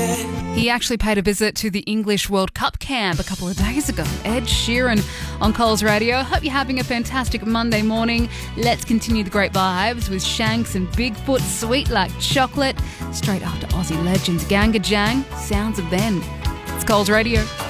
He actually paid a visit to the English World Cup camp a couple of days ago. Ed Sheeran on Coles Radio. Hope you're having a fantastic Monday morning. Let's continue the great vibes with Shanks and Bigfoot, Sweet Like Chocolate. Straight after Aussie legends Ganga Jang, Sounds of Then. It's Coles Radio.